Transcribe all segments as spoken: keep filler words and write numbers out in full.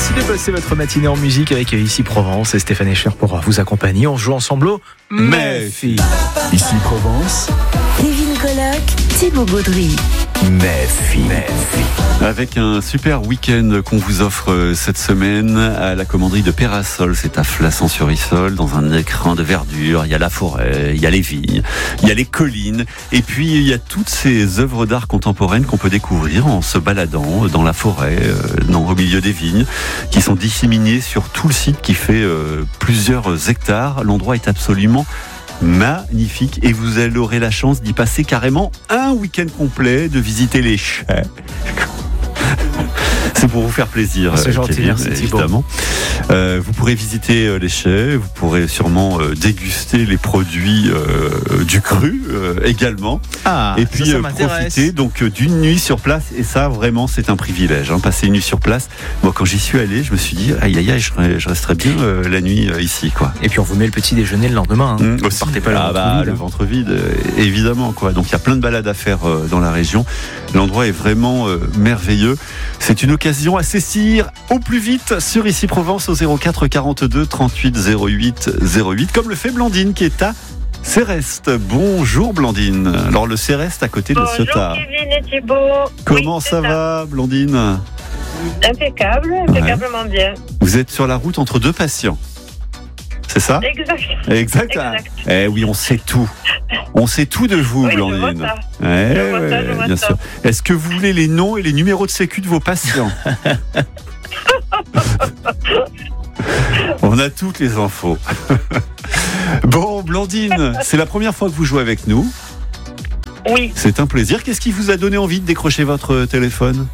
Merci de passer votre matinée en musique avec Ici Provence et Stéphane Echer pour vous accompagner. On joue ensemble au Méfi. Ici Provence, Kevin Colloc, Thibaut Gaudry. Méfi. Avec un super week-end qu'on vous offre cette semaine à la commanderie de Pérasol, c'est à Flassan-sur-Issol, dans un écrin de verdure. Il y a la forêt, il y a les vignes, il y a les collines, et puis il y a toutes ces œuvres d'art contemporaines qu'on peut découvrir en se baladant dans la forêt, dans, au milieu des vignes, qui sont disséminées sur tout le site qui fait euh, plusieurs hectares. L'endroit est absolument magnifique et vous aurez la chance d'y passer carrément un week-end complet, de visiter les chais. C'est pour vous faire plaisir. C'est gentil, Kevin, merci évidemment. Euh, vous pourrez visiter euh, les chais, vous pourrez sûrement euh, déguster les produits euh, du cru euh, également. Ah, et puis ça, ça euh, profiter donc euh, d'une nuit sur place. Et ça, vraiment, c'est un privilège. Hein, passer une nuit sur place. Moi, quand j'y suis allé, je me suis dit, aïe aïe aïe, je, je resterai bien euh, la nuit euh, ici, quoi. Et puis on vous met le petit déjeuner le lendemain. Hein. Mmh, Vous aussi. partez pas le ah, ventre bah, vide. le ventre vide, euh, évidemment, quoi. Donc il y a plein de balades à faire euh, dans la région. L'endroit est vraiment euh, merveilleux. C'est une occasion à saisir au plus vite sur Ici Provence au zéro quatre quarante-deux trente-huit zéro huit zéro huit, comme le fait Blandine qui est à Céreste. Bonjour Blandine. Alors le Céreste à côté de Bonjour Ciotat. Kevin et Thibaut. Comment Oui, ça, c'est va Blandine? Impeccable, impeccablement bien. Vous êtes sur la route entre deux patients. C'est ça? Exact. Exact. Exact. Eh oui, on sait tout. On sait tout de vous, Oui, je Blandine. vois ça. Eh Je vois ça, ouais, je vois bien ça. sûr. Est-ce que vous voulez les noms et les numéros de sécu de vos patients? On a toutes les infos. Bon, Blandine, c'est la première fois que vous jouez avec nous. Oui. C'est un plaisir. Qu'est-ce qui vous a donné envie de décrocher votre téléphone?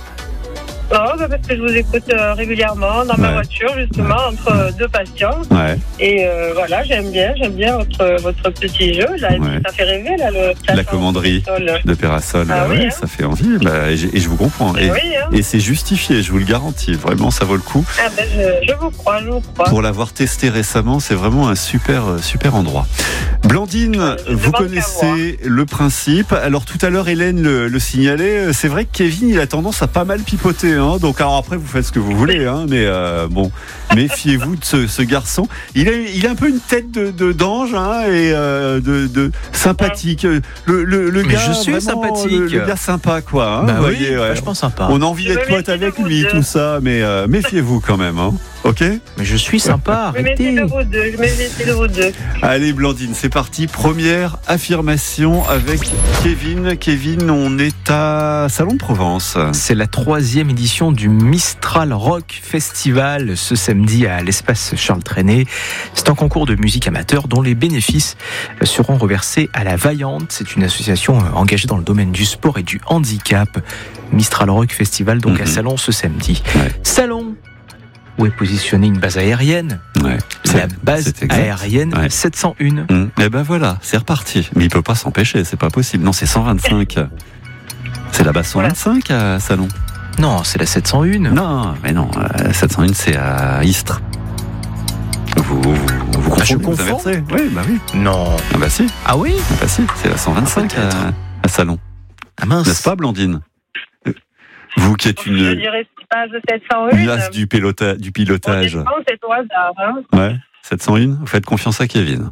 Oh, bah parce que je vous écoute euh, régulièrement dans ma Ouais. voiture, justement, entre euh, deux patients. Ouais. Et euh, voilà, j'aime bien, j'aime bien votre, votre petit jeu. Là, et puis Ouais. ça fait rêver, là, le La commanderie Sol. de Pérasol. Ah Bah oui, ouais, hein. ça fait envie. Bah, et, je- et je vous comprends. Et, Oui, hein. et c'est justifié, je vous le garantis. Vraiment, ça vaut le coup. Ah ben, je, je vous crois, je vous crois. Pour l'avoir testé récemment, c'est vraiment un super, super endroit. Blandine, Je vous demande connaissez le principe. Alors tout à l'heure, Hélène le, le signalait. C'est vrai que Kevin, il a tendance à pas mal pipoter. Hein. Donc alors après, vous faites ce que vous voulez. Hein. Mais euh, bon, méfiez-vous de ce, ce garçon. Il a, il a un peu une tête de, de d'ange hein, et euh, de, de sympathique. Le, le, le Mais gars, je suis vraiment, sympathique. Le, le gars sympa, quoi. Hein, Bah vous oui, voyez, ouais. vachement sympa. On a envie Je d'être me pote méfie avec de vous lui, deux. tout ça. Mais euh, méfiez-vous quand même. Hein. Ok? Mais je suis sympa, Je me méfie arrêtez. de vous deux, je me méfie de vous deux. Allez Blandine, c'est parti. Première affirmation avec Kevin. Kevin, on est à Salon de Provence. C'est la troisième édition du Mistral Rock Festival ce samedi à l'espace Charles Trenet. C'est un concours de musique amateur dont les bénéfices seront reversés à la Vaillante. C'est une association engagée dans le domaine du sport et du handicap. Mistral Rock Festival donc Mhm. à Salon ce samedi. Ouais. Salon où est positionnée une base aérienne. Ouais, La c'est- base c'est exact. aérienne Ouais. sept cent un. Hum, Eh ben voilà, c'est reparti. Mais il peut pas s'empêcher, c'est pas possible. Non, c'est cent vingt-cinq. C'est la base cent vingt-cinq à Salon. Non, c'est la sept cent un. Non, mais non, euh, sept cent un c'est à Istres. Vous, vous, vous Ah, je confondez, vous confonds inversez. Oui, bah oui. Non. Ah bah si, Ah oui? ah bah si, c'est la cent vingt-cinq Ah, peut-être. à, à Salon. Ah mince. N'est-ce pas, Blandine? Vous qui êtes Je une, dirais page sept cent une un. as du, pilota- du pilotage. Honnêtement, c'est au hasard. Hein. Ouais, sept cent un, vous faites confiance à Kevin.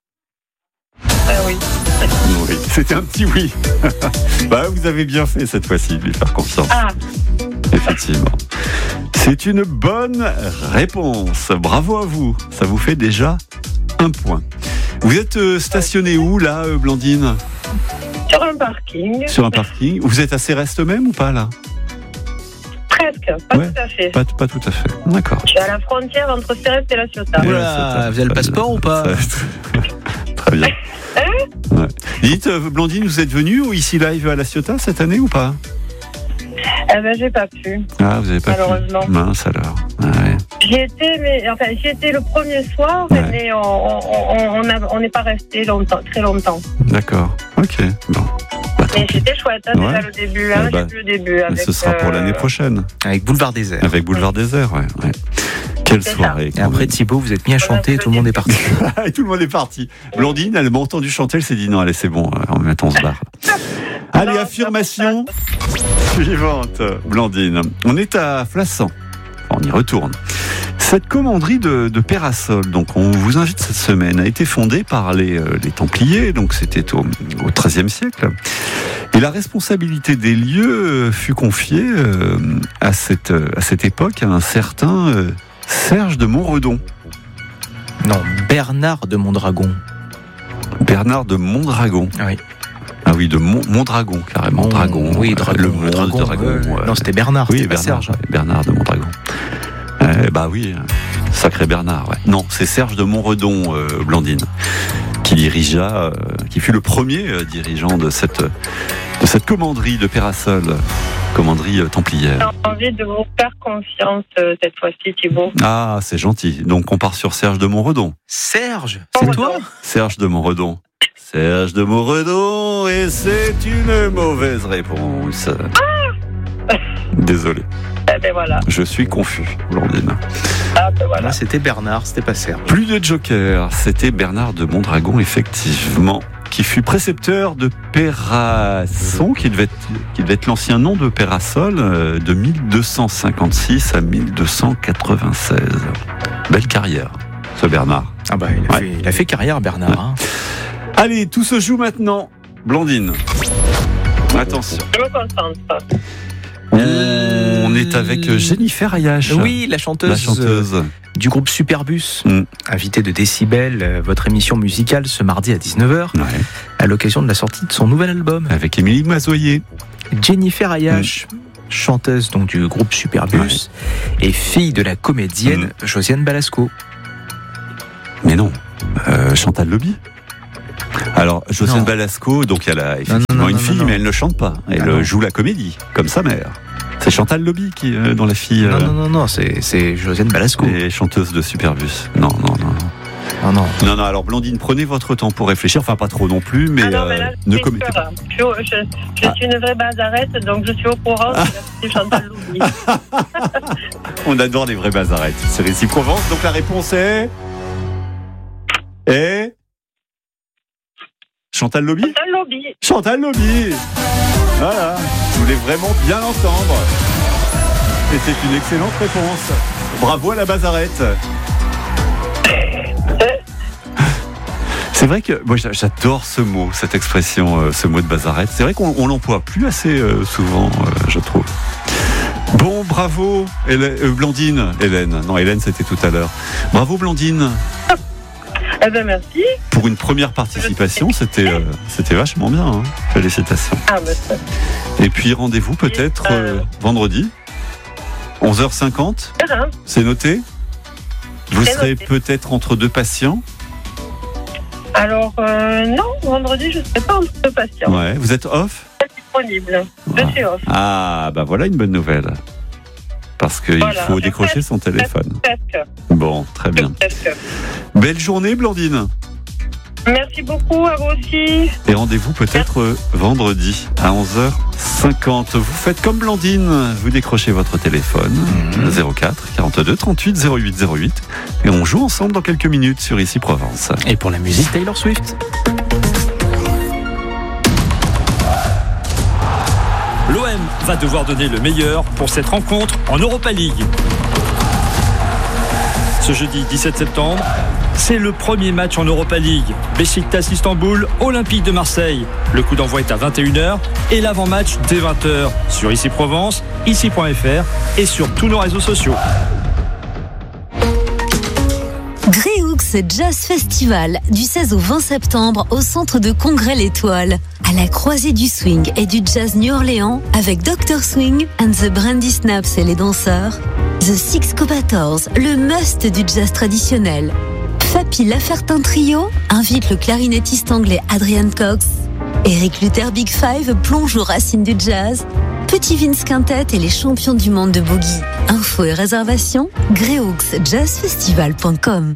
Ah oui. Oui, c'était un petit oui. Bah, vous avez bien fait cette fois-ci de lui faire confiance. Ah, Effectivement. C'est une bonne réponse. Bravo à vous. Ça vous fait déjà un point. Vous êtes euh, stationné où là, euh, Blandine? sur un parking. Sur un parking. Vous êtes à Céreste même ou pas là? Presque, pas Ouais. tout à fait. Pas, pas tout à fait. D'accord. Je suis à la frontière entre Céreste et La Ciotat. Ouais. Oula, vous avez le passeport ou pas? Très bien. Ouais. Dites, euh, Blandine, vous êtes venu au Ici Live à La Ciotat cette année ou pas? Eh ben, j'ai pas pu. Ah, vous avez pas pu. Malheureusement. Mince alors. Ouais. J'y étais, mais enfin, j'y étais le premier soir, Ouais. mais on on on a- on n'est pas resté longtemps, très longtemps. D'accord. Ok. Bon. Bah, tant Mais pis. c'était chouette, hein, Ouais. déjà le début. Hein, Eh ben, j'ai vu le début. Avec, Ce sera pour euh, l'année prochaine. Avec Boulevard Désert. Avec Boulevard Désert, ouais. ouais. Quelle C'est ça. soirée. Et quand après même. Thibaut, vous êtes mis à chanter et tout le monde est parti. Et tout le monde est parti. Blandine, elle m'a entendu chanter, elle s'est dit non, allez, c'est bon, euh, maintenant on se barre. Allez, Non, affirmation suivante, Blandine. On est à Flassan. on y retourne. Cette commanderie de, de Peyrassol, donc on vous invite cette semaine, a été fondée par les, euh, les Templiers, donc c'était au, au treizième siècle. Et la responsabilité des lieux fut confiée euh, à, cette, à cette époque à un certain euh, Serge de Montredon. Non, Bernard de Mondragon. Bernard de Mondragon. Oui. Ah oui, de Mont, Mondragon, carrément. Mon, Dragon. Oui, Dragon. Le Mont Dragon. Dragon. Euh, Ouais. Non, c'était Bernard. Oui, c'était pas Bernard, Serge. ouais, Bernard de Mondragon. Euh, bah oui, sacré Bernard. Ouais. Non, c'est Serge de Montredon, euh, Blandine, qui dirigea, euh, qui fut le premier euh, dirigeant de cette de cette commanderie de Peyrassol, commanderie euh, templière. J'ai envie de vous faire confiance euh, cette fois-ci, Thibaut. Ah, c'est gentil. Donc on part sur Serge de Montredon. Serge, c'est Montredon. toi? Serge de Montredon. Serge de Montredon, et c'est une mauvaise réponse. Désolé, Eh ben voilà. je suis confus, Blandine. Ah ben voilà. Là, c'était Bernard, c'était pas Serge. Plus de joker, c'était Bernard de Mondragon, effectivement, qui fut précepteur de Peyrassol, qui devait être, qui devait être l'ancien nom de Peyrassol, euh, de mille deux cent cinquante-six à mille deux cent quatre-vingt-seize. Belle carrière, ce Bernard. Ah bah, il a, Ouais. fait, il a fait carrière, Bernard. Hein. Allez, tout se joue maintenant. Blandine, attention. Je me concentre. On est avec Jennifer Ayache. Oui, la chanteuse, La chanteuse. euh, du groupe Superbus, Mm. invitée de Décibel, euh, votre émission musicale ce mardi à dix-neuf heures, Ouais. à l'occasion de la sortie de son nouvel album. Avec Émilie Mazoyer. Jennifer Ayache, chanteuse donc du groupe Superbus, et fille de la comédienne Josiane Balasco. Mais non, euh, Chantal Lobby. Alors, Josiane Non. Balasco, donc elle a effectivement non, non, une non, fille, non, non. mais elle ne chante pas. Elle Ah non. joue la comédie, comme sa mère. C'est Chantal Lobby qui est dans la fille Non, euh, non, non, non, c'est, c'est Josiane Balasco. et chanteuse de Superbus. Non, non, non. Non, non. Non, non, alors Blandine, prenez votre temps pour réfléchir. Enfin, pas trop non plus, mais, Ah non, mais là, euh, je ne suis commettez sûre. pas. Je, suis- je- je suis une vraie bazarette, donc je suis au courant que c'est Chantal Lobby. On adore les vraies bazarettes. C'est Récit Provence. Donc la réponse est. Et. Chantal Lobby Chantal Lobby. Chantal Lobby. Voilà. Je voulais vraiment bien l'entendre. Et c'est une excellente réponse. Bravo à la bazarette. C'est vrai que moi j'adore ce mot, cette expression, euh, ce mot de bazarette. C'est vrai qu'on on l'emploie plus assez euh, souvent, euh, je trouve. Bon, bravo, Hélène, euh, Blandine. Hélène, non, Hélène, c'était tout à l'heure. Bravo, Blandine. Eh ben merci. Pour une première participation, c'était euh, c'était vachement bien. Hein. Félicitations. Ah ben ça. Et puis rendez-vous peut-être euh, vendredi, onze heures cinquante. Hein. C'est noté. Vous C'est serez noté. peut-être entre deux patients. Alors euh, non, vendredi je ne serai pas entre deux patients. Ouais. Vous êtes off. Pas disponible. Je Ah. suis off. Ah, bah voilà une bonne nouvelle. Parce qu'il Voilà. faut décrocher son téléphone. Presque. Bon, très bien. Presque. Belle journée, Blandine. Merci beaucoup à vous aussi. Et rendez-vous peut-être euh, vendredi à onze heures cinquante. Vous faites comme Blandine, vous décrochez votre téléphone, Mhm. zéro quatre quarante-deux trente-huit zéro huit zéro huit, et on joue ensemble dans quelques minutes sur Ici Provence. Et pour la musique, Taylor Swift. L'O M va devoir donner le meilleur pour cette rencontre en Europa League. Ce jeudi dix-sept septembre, c'est le premier match en Europa League. Beşiktaş Istanbul, Olympique de Marseille. Le coup d'envoi est à vingt et une heures et l'avant-match dès vingt heures sur Ici Provence, ici point f r et sur tous nos réseaux sociaux. Gréoux Jazz Festival du seize au vingt septembre au centre de congrès L'Étoile. À la croisée du swing et du jazz New Orleans avec docteur Swing and the Brandy Snaps et les danseurs. The Six Cobators, le must du jazz traditionnel. Fapi Lafertin Trio invite le clarinettiste anglais Adrian Cox. Eric Luther Big Five plonge aux racines du jazz. Petit Vince Quintet et les champions du monde de boogie. Infos et réservations, gréoux jazz festival point com.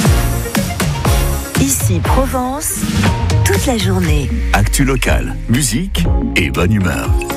Ici Provence, toute la journée. Actu locale, musique et bonne humeur.